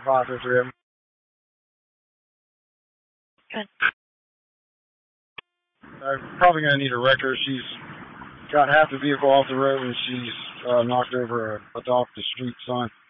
503. Good. I'm probably going to need a wrecker. She's got half the vehicle off the road and she's knocked over a dog the street sign.